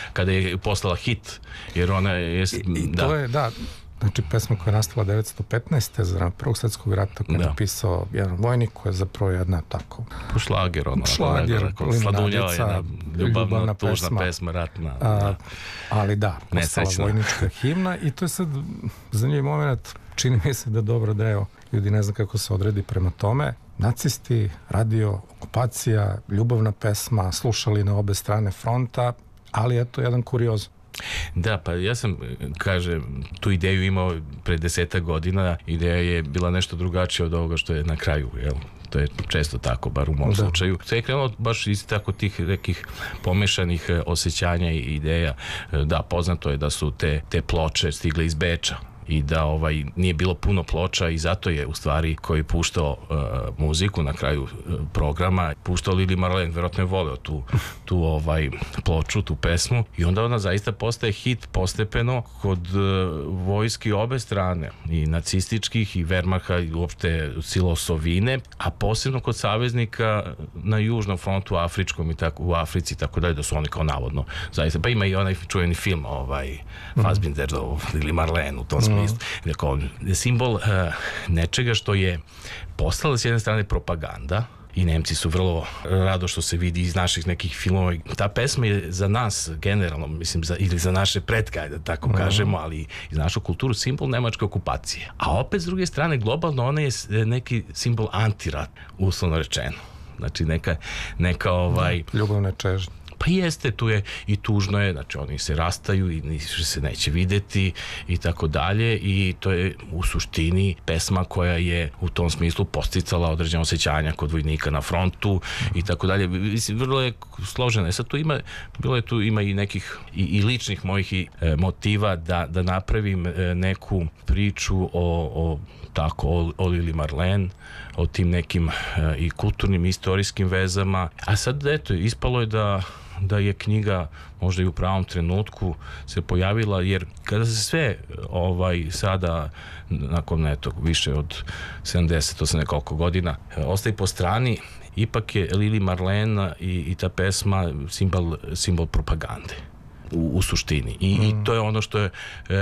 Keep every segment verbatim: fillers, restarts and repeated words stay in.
kada je postala hit, jer ona je... I, i da. to je, da, znači pesma koja je nastala devetsto petnaeste za vreme Prvog svetskog rata, koju je napisao jedan vojnik, koja je zapravo jedna tako... Šlager, ono. Šlager, sladunjava jedna ljubavna, ljubavna tužna pesma, pesma ratna. A, da. Ali da, postala vojnička himna i to je sad zanimljiv moment, čini mi se da dobro deo ljudi ne zna kako se odredi prema tome. Nacisti, radio, okupacija, ljubavna pesma, slušali na obe strane fronta, ali eto jedan kurioz. Da, pa ja sam, kaže, tu ideju imao pre deseta godina, ideja je bila nešto drugačija od ovoga što je na kraju, jel? To je često tako, bar u mom da. slučaju. Sve je krenulo baš iz tako tih nekih pomešanih osjećanja i ideja. Da, poznato je da su te, te ploče stigle iz Beča i da ovaj nije bilo puno ploča i zato je u stvari koji puštao uh, muziku na kraju uh, programa, puštao Lili Marlene, verovatno je voleo tu, tu ovaj ploču, tu pesmu i onda ona zaista postaje hit postepeno kod uh, vojski obe strane, i nacističkih i Wehrmacha i uopšte Silosovine, a posebno kod saveznika na južnom frontu afričkom i tako, u Africi, tako dalje, da su oni kao navodno zaista, pa ima i onaj čuveni film ovaj Fassbinder o Lili Marlene u tom smislu. Dakle, simbol uh, nečega što je postala s jedne strane propaganda i Nemci su vrlo rado što se vidi iz naših nekih filmova. Ta pesma je za nas generalno, mislim, za, ili za naše pretke, da tako kažemo, ali i za našu kulturu simbol nemačke okupacije. A opet s druge strane globalno ona je neki simbol antirat, uslovno rečeno. Znači neka, neka ovaj... ljubavna čežnja. Pa jeste, tu je i tužno je, znači oni se rastaju i više se neće videti i tako dalje, i to je u suštini pesma koja je u tom smislu posticala određena osjećanja kod vojnika na frontu i tako dalje. Mislim, vrlo je složena. Sad tu ima, bilo je tu ima i nekih i, i ličnih mojih i, e, motiva da, da napravim e, neku priču o, o tako, o, o Lili Marlene, o tim nekim e, i kulturnim i istorijskim vezama. A sad, eto, ispalo je da da je knjiga možda i u pravom trenutku se pojavila, jer kada se sve ovaj sada nakon eto više od sedamdeset osamdeset nekoliko godina ostaje po strani, ipak je Lili Marlene i, i ta pesma simbol, simbol propagande u, u suštini. I, mm. i to je ono što je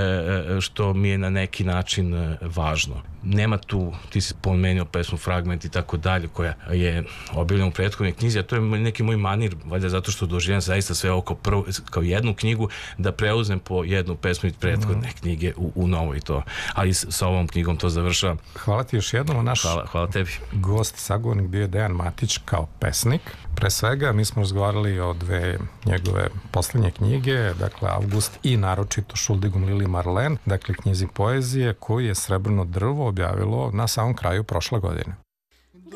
e, što mi je na neki način e, važno. Nema tu, ti si pomenio pesmu Fragment i tako dalje, koja je objavljena u prethodnoj knjizi, a to je neki moj manir, valjda zato što doživljam zaista sve oko prvo, kao jednu knjigu, da preuzem po jednu pesmu iz prethodne mm. knjige u, u novo i to. Ali s, sa ovom knjigom to završavam. Hvala ti još jednom. Naš hvala, hvala tebi. Gost, sagovornik bio je Dejan Matić kao pesnik. Pre svega, mi smo razgovarali o dve njegove poslednje knjige, dakle Avgust i naročito Šuldigom Lili Marlene, dakle knjizi poezije koju je Srebrno drvo objavilo na samom kraju prošle godine.